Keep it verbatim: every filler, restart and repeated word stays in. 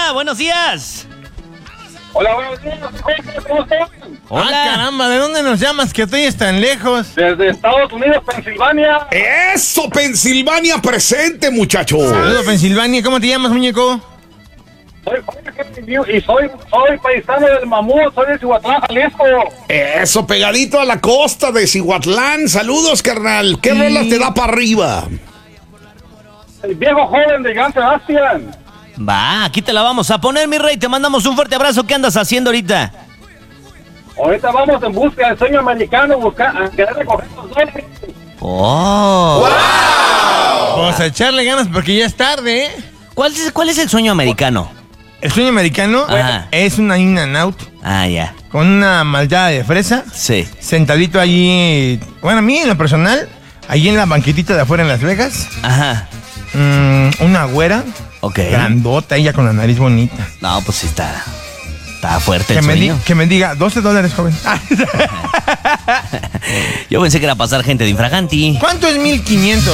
Hola, buenos días. Hola, buenos días, ¿cómo estás? Hola. Ah, caramba, ¿de dónde nos llamas que tú oyes tan lejos? Desde Estados Unidos, Pensilvania. ¡Eso, Pensilvania presente, muchachos! Saludos, Pensilvania. ¿Cómo te llamas, muñeco? Soy Jorge y soy, soy paisano del Mamut, soy de Cihuatlán, Jalisco. Eso, pegadito a la costa de Cihuatlán. Saludos, carnal. ¿Qué rolas te da para arriba? El viejo joven de Joan Sebastian. Va, aquí te la vamos a poner, mi rey. Te mandamos un fuerte abrazo. ¿Qué andas haciendo ahorita? Ahorita vamos en busca del sueño americano, buscar, a querer recoger los dólares. Oh. ¡Wow! Vamos a echarle ganas porque ya es tarde, ¿eh? ¿Cuál es, cuál es el sueño americano? El sueño americano Ajá. es una in and out Ah, ya. con una malteada de fresa, Sí. sentadito allí, bueno, a mí en lo personal, allí en la banquetita de afuera en Las Vegas, Ajá. mmm, una güera, Ok. grandota, ella con la nariz bonita. No, pues sí está. Está fuerte Que el me, di- sueño. que me diga, doce dólares, joven. Ah, Yo pensé que era pasar gente de infraganti. ¿cuánto es mil quinientos?